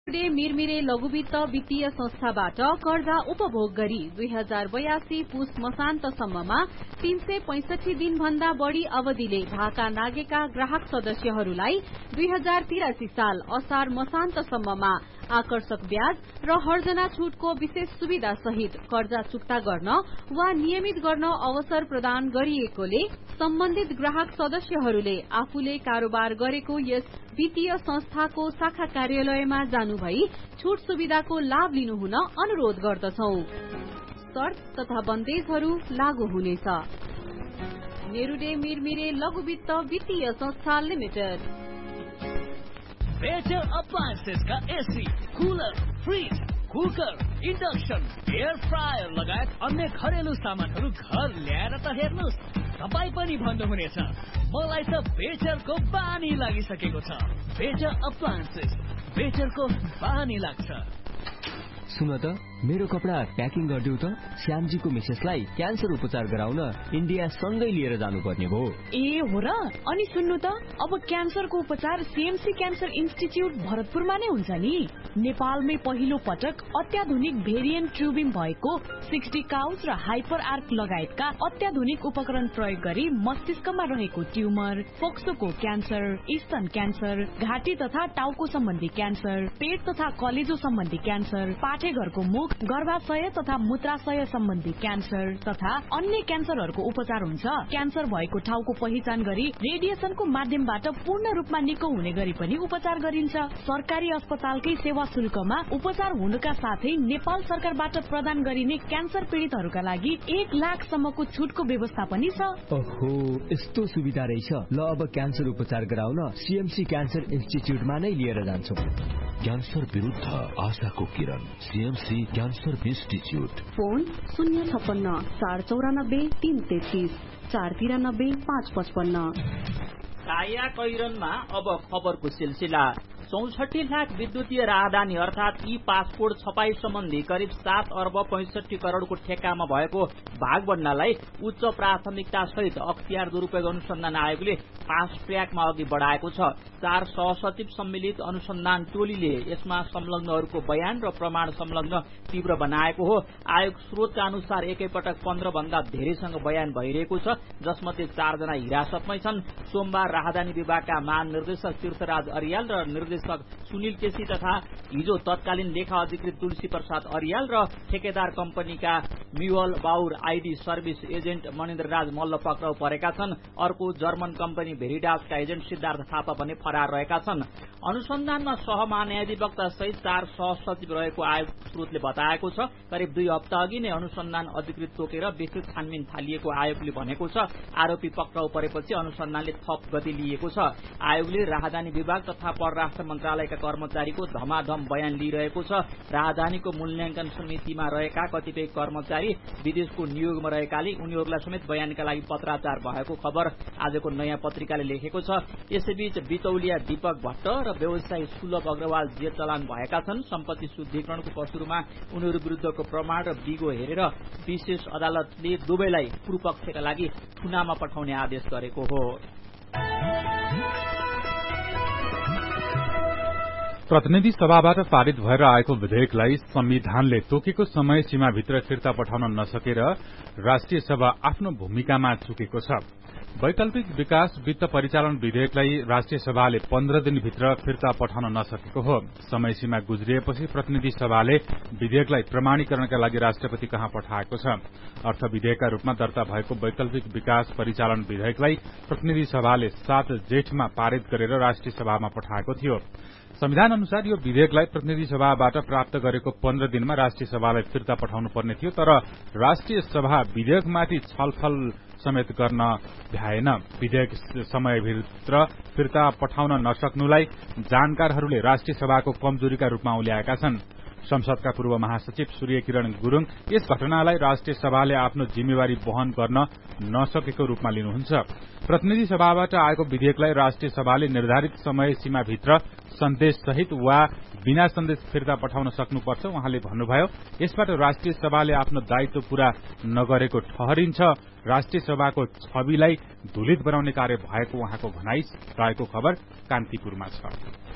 मिरमिरे लघुवित्त वित्तीय संस्थाबाट कर्जा उपभोग गरी 2082 पुस मसान्तसम्ममा 365 दिन भन्दा बढ़ी अवधिले भाका नागेका ग्राहक सदस्यहरूलाई 2083 साल असार मसान्तसम्ममा आकर्षक ब्याज र हर्जना छूटको विशेष सुविधा सहित कर्जा चुक्ता गर्न वा नियमित गर्न अवसर प्रदान गरिएकोले सम्बन्धित ग्राहक सदस्यहरूले आफूले कारोबार गरेको यस वित्तीय संस्थाको शाखा कार्यालयमा जानुभई छूट सुविधाको लाभ लिनुहुन अनुरोध गर्दछौ। शर्त तथा बन्देजहरू लागू हुनेछ। नेरुडे मिरमिरे लघुवित्त वित्तीय संस्था लिमिटेड। बेटर अप्लायन्सेस का AC, cooler, fridge, cooker, induction, air fryer लगायत अन्य घरेलु सामानहरू घर ल्याएर त हेर्नुस्, तपाई पनि भन्नुहुनेछ मलाई त बेटरको बानी लागिसकेको छ। बेटर अप्लायन्सेस, बेटरको बानी लाग्छ। सुन त मेरो कपडा प्याकिङ गरिदेऊ त। श्यामजीको मिसेसलाई क्यान्सर उपचार गराउन इन्डिया सँगै लिएर जानुपर्ने भयो। ए हो र। अनि सुन्नु त अब क्यान्सरको उपचार सीएमसी क्यान्सर इन्स्टिच्युट भरतपुरमा नै हुन्छ नि। नेपालमै पहिलो पटक अत्याधुनिक भेरिएन्ट ट्युबिङ भएको 60 काउच र हाइपर आर्क लगायतका अत्याधुनिक उपकरण प्रयोग गरी मस्तिष्कमा रहेको ट्युमर, फोक्सोको क्यान्सर, स्तन क्यान्सर, घाँटी तथा टाउको सम्बन्धी क्यान्सर, पेट तथा कलेजो सम्बन्धी क्यान्सर, पाठेघरको मुख, गर्भाशय तथा मूत्राशय सम्बन्धी क्यान्सर तथा अन्य क्यान्सरहरूको उपचार हुन्छ। क्यान्सर भएको ठाउँको पहिचान गरी रेडिएसनको माध्यमबाट पूर्ण रूपमा निको हुने गरी पनि उपचार गरिन्छ। सरकारी अस्पतालकै सेवा शुल्कमा उपचार हुनुका साथै नेपाल सरकारबाट प्रदान गरिने क्यान्सर पीड़ितहरूका लागि 1 लाखसम्मको छुटको व्यवस्था पनि छ। ओहो, यस्तो सुविधा रहेछ। ल अब क्यान्सर उपचार गराउन सीएमसी क्यान्सर इन्स्टिच्युटमा नै लिएर जान्छौ। क्यान्सर विरुद्ध आशाको किरण, सीएमसी क्यान्सर इन्स्टिच्युट। फोन 056 494 333 493 555। काया कैरनमा अब खबरको सिलसिला। 64 लाख विद्युतीय राहदानी अर्थात ई पासपोर्ट छपाई सम्बन्धी करिब 7 अर्ब 65 करोड़को ठेक्कामा भएको भागबण्डालाई उच्च प्राथमिकता सहित अख्तियार दुरूपयोग अनुसन्धान आयोगले फास्ट ट्र्याकमा अघि बढाएको छ। 4 सहसचिव सम्मिलित अनुसन्धान टोलीले यसमा संलग्नहरूको बयान र प्रमाण संलग्न तीव्र बनाएको हो। आयोग स्रोतका अनुसार एकैपटक 15 भन्दा धेरैसँग बयान भइरहेको छ, जसमध्ये 4 जना हिरासतमै छन्। सोमबार राहदानी विभागका महानिर्देशक तीर्थराज अरियाल र निर्देशक सुनिल केसी तथा हिजो तत्कालीन लेखा अधिकृत तुलसी प्रसाद अरियाल र ठेकेदार कम्पनीका म्युअल बाउर आईडी सर्भिस एजेन्ट मणिन्द्र राज मल्ल पक्राउ परेका छन्। अर्को German company भेरिडासका agent Siddhartha Thapa पनि फरार रहेका छन्। अनुसन्धानमा सहमहान्यायाधिवक्ता सहित 4 सहसचिव रहेको आयोग स्रोतले बताएको छ। करिब 2 हप्ता अघि नै अनुसन्धान अधिकृत तोकेर विस्तृत छानबिन थालिएको आयोगले भनेको छ। आरोपी पक्राउ परेपछि अनुसन्धानले थप गति लिएको छ। आयोगले राहदानी विभाग तथा परराष्ट्र मन्त्रालयका कर्मचारीको धमाधम बयान लिइरहेको छ। राहदानीको मूल्याङ्कन समितिमा रहेका कतिपय कर्मचारी विदेशको नियोगमा रहेकाले उनीहरूलाई समेत बयानका लागि पत्राचार भएको खबर आजको नयाँ पत्रिकाले लेखेको छ। यसैबीच बितौलिया दीपक भट्ट र व्यवसायी सुलभ अग्रवाल जेल चलान भएका छन्। सम्पत्ति शुद्धिकरणको कसुरमा उनीहरू विरुद्धको प्रमाण र बिगो हेरेर विशेष अदालतले दुवैलाई पूर्वपक्षका लागि थुनामा पठाउने आदेश गरेको हो। प्रतिनिधि सभाबाट पारित भएर आएको विधेयकलाई संविधानले तोकेको समय सीमाभित्र फिर्ता पठाउन नसकेर राष्ट्रिय सभा आफ्नो भूमिकामा चुकेको छ। वैकल्पिक विकास वित्त परिचालन विधेयकलाई राष्ट्रिय सभाले 15 दिनभित्र फिर्ता पठाउन नसकेको हो। समय सीमा गुज्रिएपछि प्रतिनिधि सभाले विधेयकलाई प्रमाणीकरणका लागि राष्ट्रपति कहाँ पठाएको छ। अर्थ विधेयकका रूपमा दर्ता भएको वैकल्पिक विकास परिचालन विधेयकलाई प्रतिनिधि सभाले 7 जेठमा पारित गरेर राष्ट्रिय सभामा पठाएको थियो। संविधान अनुसार यो विधेयकलाई प्रतिनिधि सभाबाट प्राप्त गरेको 15 दिनमा राष्ट्रिय सभालाई फिर्ता पठाउनु पर्ने थियो, तर राष्ट्रिय सभा विधेयकमाथि छलफल समेत गर्न भ्याएन। विधेयक समयभित्र फिर्ता पठाउन नसक्नुलाई जानकारहरूले राष्ट्रिय सभाको कमजोरीका रूपमा उल्याएका छन्। संसदका पूर्व महासचिव सूर्य किरण गुरूङ यस घटनालाई राष्ट्रिय सभाले आफ्नो जिम्मेवारी वहन गर्न नसकेको रूपमा लिनुहुन्छ। प्रतिनिधि सभाबाट आएको विधेयकलाई राष्ट्रिय सभाले निर्धारित समय सीमाभित्र सन्देश सहित वा बिना सन्देश फिर्ता पठाउन सक्नुपर्छ। उहाँले भन्नुभयो, यसबाट राष्ट्रिय सभाले आफ्नो दायित्व पूरा नगरेको ठहरिन्छ। राष्ट्रिय सभाको छविलाई धुलित बनाउने कार्य भएको उहाँको भनाई रहेको खबर कान्तिपुरमा छ।